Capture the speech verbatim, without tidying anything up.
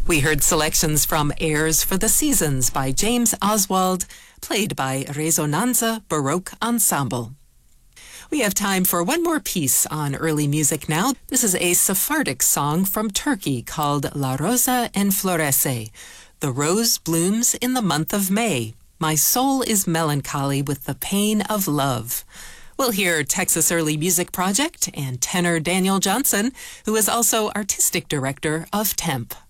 We heard selections from Airs for the Seasons by James Oswald, played by Resonanza Baroque Ensemble. We have time for one more piece on early music now. This is a Sephardic song from Turkey called La Rosa Enflorece. The rose blooms in the month of May. My soul is melancholy with the pain of love. We'll hear Texas Early Music Project and tenor Daniel Johnson, who is also artistic director of Temp.